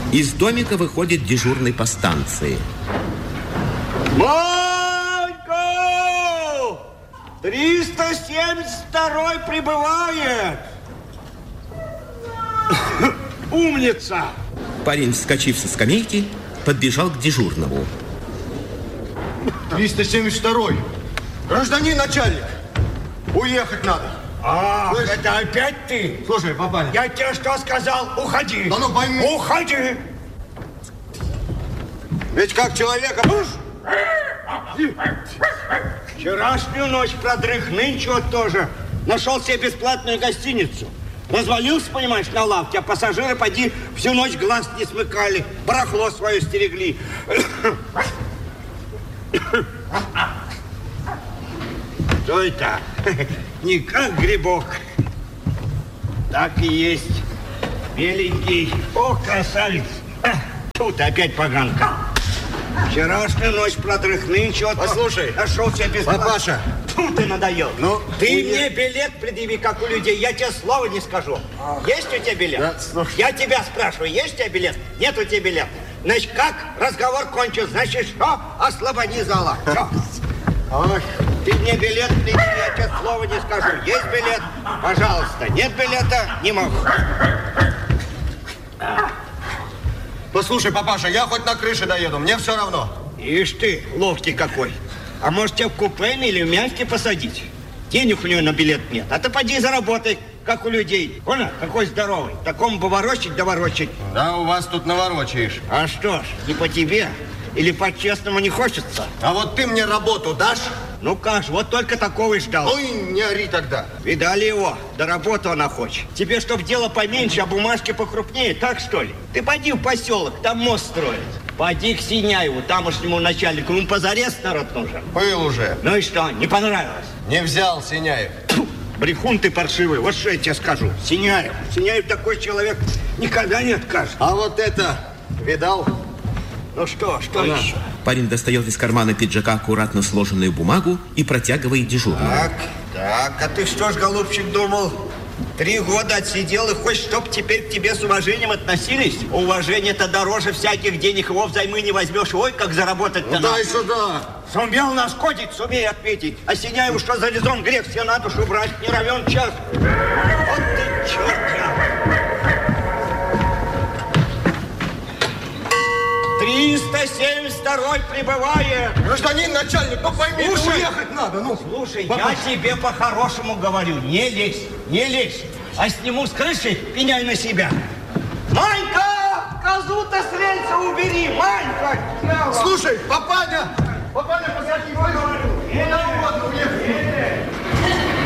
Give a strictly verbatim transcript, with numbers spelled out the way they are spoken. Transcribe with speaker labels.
Speaker 1: Из домика выходит дежурный по станции.
Speaker 2: Манька! триста семьдесят второй прибывает. Умница!
Speaker 1: Парень, вскочив со скамейки, подбежал к дежурному.
Speaker 3: триста семьдесят второй. Гражданин начальник, уехать надо.
Speaker 2: А, Слышь? Это опять ты?
Speaker 3: Слушай, папаня.
Speaker 2: Я тебе что сказал? Уходи.
Speaker 3: Да ну пойми.
Speaker 2: Уходи.
Speaker 3: Ведь как человека...
Speaker 2: Вчерашнюю ночь продрых, нынче вот тоже. Нашел себе бесплатную гостиницу. Развалился, понимаешь, на лавке, а пассажиры, поди, всю ночь глаз не смыкали, барахло свое стерегли. Что это? Не как грибок. Так и есть. Беленький. О, красавец. Тут опять поганка. Вчерашнюю ночь продрых, нынче вот...
Speaker 3: Послушай.
Speaker 2: Нашел себе бесплатно.
Speaker 3: Папаша.
Speaker 2: Фу, ты надоел.
Speaker 3: Ну,
Speaker 2: ты
Speaker 3: уе...
Speaker 2: мне билет предъяви, как у людей. Я тебе слова не скажу. Ах. Есть у тебя билет?
Speaker 3: Да, слушай.
Speaker 2: Я тебя спрашиваю, есть у тебя билет? Нет у тебя билет. Значит, как разговор кончил? Значит, что? Освободи зала. Что? Ой, ты мне билет предъяви, я тебе слова не скажу. Есть билет? Пожалуйста. Нет билета? Не могу.
Speaker 3: Послушай, папаша, я хоть на крыше доеду, мне все равно.
Speaker 2: Ишь ты, ловкий какой. А может, тебя в купе или в мягкий посадить? Денег у него на билет нет. А ты поди заработай, как у людей. Понял? Какой здоровый. Такому бы ворочать да ворочать.
Speaker 3: Да, у вас тут наворочаешь.
Speaker 2: А что ж, не по тебе или по-честному не хочется?
Speaker 3: А вот ты мне работу дашь?
Speaker 2: Ну как же, вот только такого и ждал.
Speaker 3: Ой, не ори тогда.
Speaker 2: Видали его? Да работу она хочет. Тебе, чтоб дело поменьше, а бумажки покрупнее, так что ли? Ты поди в поселок, там мост строят. Поди к Синяеву, тамошнему начальнику. Ему позарез народ нужен.
Speaker 3: Был уже.
Speaker 2: Ну и что, не понравилось?
Speaker 3: Не взял Синяев.
Speaker 2: Фу, брехун ты паршивый, вот что я тебе скажу. Синяев, Синяев такой человек никогда не откажет.
Speaker 3: А вот это, видал?
Speaker 2: Ну что, что
Speaker 3: Она.
Speaker 2: еще?
Speaker 1: Парень достает из кармана пиджака аккуратно сложенную бумагу и протягивает дежурному.
Speaker 2: Так, так, а ты что ж, голубчик, думал? Три года отсидел и хочешь, чтоб теперь к тебе с уважением относились? Уважение-то дороже всяких денег, его взаймы не возьмешь. Ой, как заработать-то
Speaker 3: Ну,
Speaker 2: надо.
Speaker 3: дай сюда.
Speaker 2: Сумел нашкодить, сумей ответить. А Синяеву что за резон грех все на душу брать, не равен час. Вот ты черт. триста семьдесят второй прибывает.
Speaker 3: Гражданин начальник, ну пойми,
Speaker 2: Слушай,
Speaker 3: уехать надо, ну.
Speaker 2: Слушай,
Speaker 3: Папа.
Speaker 2: я тебе по-хорошему говорю, не лезь, не лезь. А сниму с крыши, пеняй на себя. Манька, козу-то с рельса убери, Манька.
Speaker 3: Слушай, папаня, папаня,